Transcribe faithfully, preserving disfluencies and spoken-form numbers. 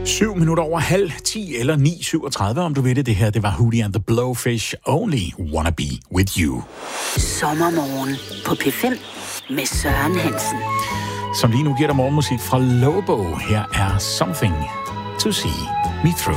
Syv minutter over halv ti eller ni syvogtredive, om du ved det. Det her, det var Hootie and the Blowfish. Only wanna be with you. Sommermorgen på P fem med Søren Hansen. Som lige nu giver dig morgenmusik fra Lobo. Her er Something to See Me Through.